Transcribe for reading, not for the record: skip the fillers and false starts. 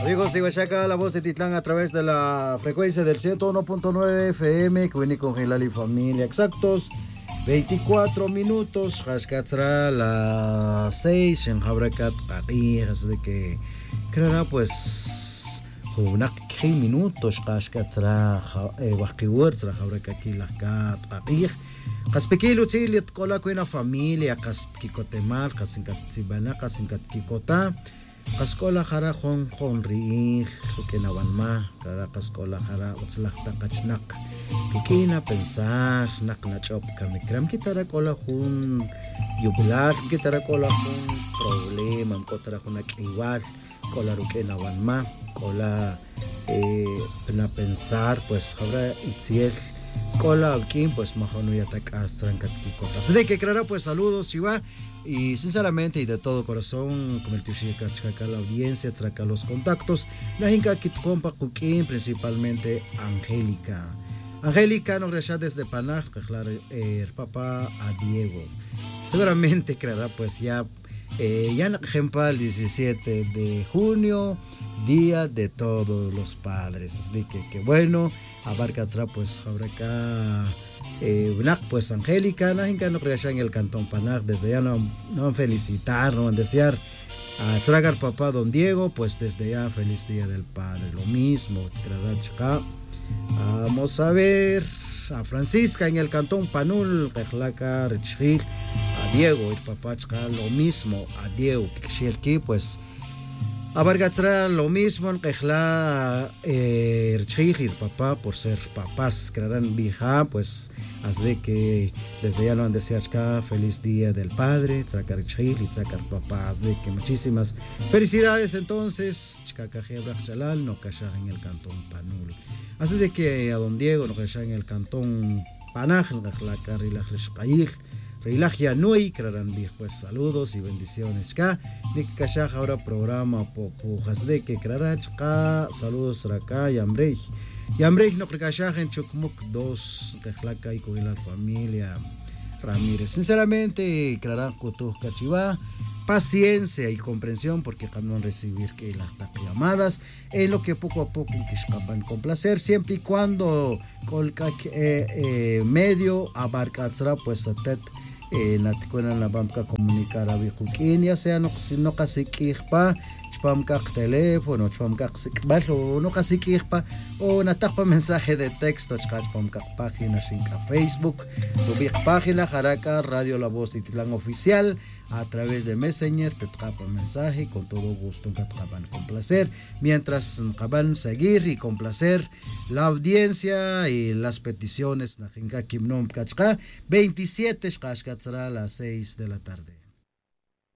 Amigos de Huachaca, la voz de Titlán a través de la frecuencia del 101.9 FM, que viene con Gilal y familia. Exactos 24 minutos, Hashkatzra, las 6 en Jabracat, así de que creerá pues unas 15 minutos, Hashkatzra, Wakiwurtzra, Jabrakaki, las Kat, Kaspekilo Chile, Kola Kuena familia, Kaspikikotemal, Kasinkatzibana, Kasinkatkikota. Kaskola jara hon ri sukenawan ma kada kaskola jara utslak takachnak pikina pensar nak na chop kamikram kitara kola hun yubilar kitara kola hun problema kotara hun akiwal kola rukenawan ma kola na pensar pues ahora itziel kola alquim pues majono yatakastran katkikota así de que claro pues saludos Shiva. Y sinceramente y de todo corazón, como el Tushika Chaka, la audiencia, Chaka, los contactos, la Inca Kitcompa Kukin, principalmente Angélica. Angélica nos recha desde Panaj, claro, el papá a Diego. Seguramente creerá pues ya en ejemplo el 17 de junio, Día de Todos los Padres. Así que bueno, abarca pues habrá acá. Pues Angélica, no creía en el Cantón Panaj, desde ya no felicitar, no desear a tragar papá Don Diego, pues desde ya feliz Día del Padre, lo mismo, vamos a ver a Francisca en el Cantón Panul, a Diego, el papá lo mismo, a Diego, pues Abargatra lo mismo en Kejla el papá por ser papás crearán vieja pues así que desde ya lo han deseado acá feliz día del padre sacar y sacar papá de que muchísimas felicidades entonces Chalal no cachar en el Cantón Panul así de que a Don Diego no cachar en el Cantón Panaj la Rilagia Nui, Kraranbi, pues saludos y bendiciones. Ka, de Kashaj ahora programa Popu de que Krarachka, saludos Raka, Yambrey. Yambrey no Kashaj en Chukmuk 2, Tejlaca y con la familia Ramírez. Sinceramente, Krarakutu Kachiva, paciencia y comprensión porque no recibir que las llamadas en lo que poco a poco que escapan con placer siempre y cuando colca medio abarcazra pues atet natikuena na bamka comunicar a bijukin ya sea no casi quijpa chpamka teléfono chpamka sikbal o no casi quijpa o natapa mensaje de texto chpamka página sinka Facebook tu página Jaraca Radio La Voz de Titlán Oficial a través de Messenger te trapa mensaje con todo gusto que traban con placer mientras acaban seguir y complacer la audiencia y las peticiones na jinga kimnom kachka 27 shkashkatzra a las 6 de la tarde.